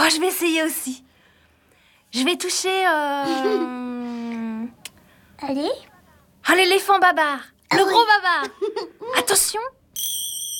Oh, je vais essayer aussi. Je vais toucher... Allez. Oh, l'éléphant babar. Le gros babar. Attention.